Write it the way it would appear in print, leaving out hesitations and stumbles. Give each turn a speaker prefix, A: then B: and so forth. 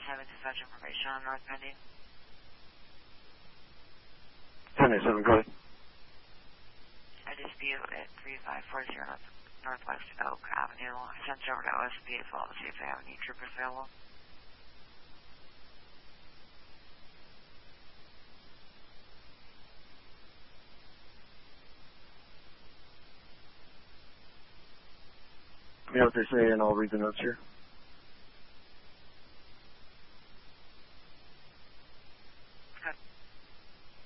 A: 1097 to fetch information on North Pending.
B: 1097, go ahead.
A: I dispute at 3540 Northwest Oak Avenue. I sent it over to OSP as well to see if they have any troopers available.
B: Let me know what they say and I'll read the notes here.